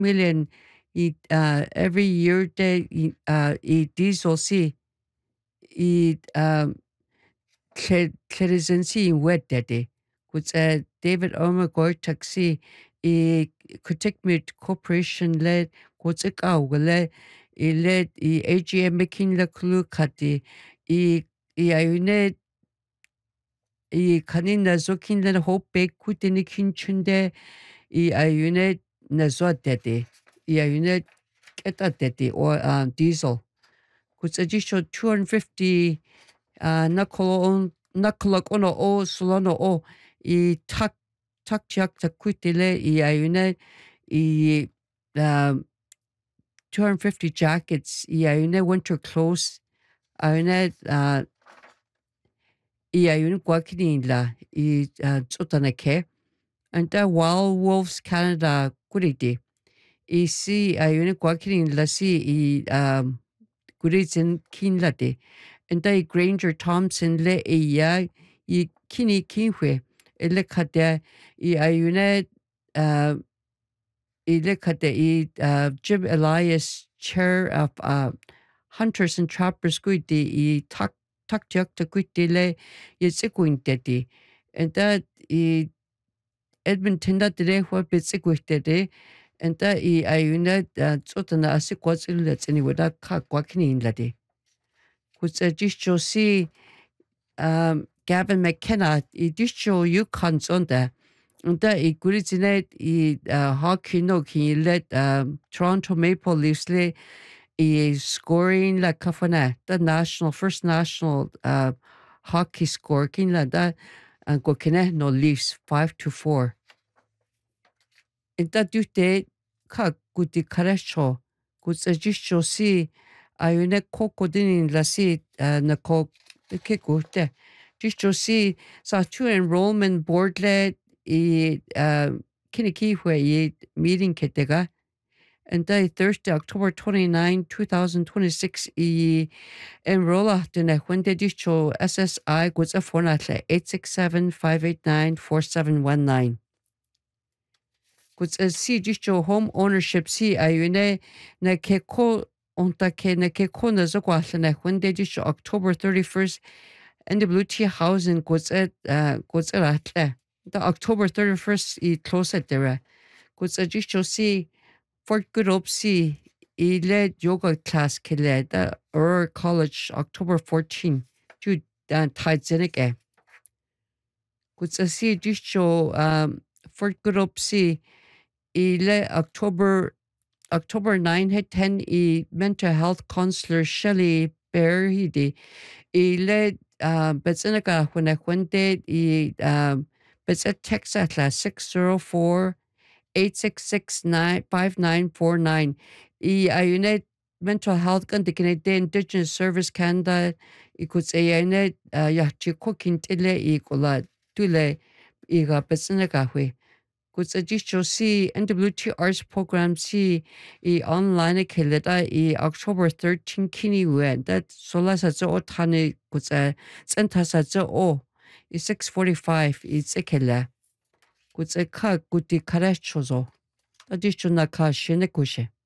million every year that I diesel see I clerisensy in wet daddy. Which David Omer Taxi I Kutikmit Corporation led Kutika led I led I AGM making the clue kati I ayune I kanina zokin len hope bake kutini kinchunde I ayune nazo daddy. I ayune keta daddy or diesel. Which additional 250 nakolok ono o solono o I tak jak takwitile I ayune I 250 jackets I ayune winter clothes ayune I ayune kwakini la I tsotanake and Wild Wolves Canada kuriti I see ayune kwakini la si I Guritin kinlade and Granger Thompson le ya I kini kinwe ele kade I ayune I Jim Elias chair of Hunters and Trappers guidi I tak jak to guidile I sikuintedi and that I Edmonton that de what bit sikuintedi and that I ayune tsotana asikwatsil that's anyway that kwakini inladi. Which disho see Gavin McKenna I disho Yukon on there. And that I gurizinet hockey no can let Toronto Maple Leafs le scoring la kafana the first national hockey score kin la that and go kine no Leafs 5-4. And that do te ka guti karesho gusajisho si ayune koko dinin la si na ko ke gute. Disho si sa two enrollment board le Kinnikiwe meeting ketega and Thursday, October 29, 2026 enrolla dine wende dicho SSI was a phone at 867-589-4719. Guts a si dicho home ownership si ayune na keko onta ke na keko na zogwasle wende dicho October 31st NWT housing guts atle. The October 31st I close at there. Guts a dicho si Fort Good Up si I led yoga class kile the Aurora College October 14 to Tidezinike. Guts a si dicho Fort Good Up si I led October 9 had 10 I mental health counselor Shelley Bear I led Betzinica when I went I Betzet text at 604-866-5949. Ayune mental health kan dikine de Indigenous Service Canada could say ayune yachi cooking tile kola tule ga Betzinica we. Could suggest you see NWT Arts Program see online keleda October 13 kini when that sola sa o tani could say center sa o 6:45 it's a kele. Could say ka guti karachozo. Additional ka shine kushe.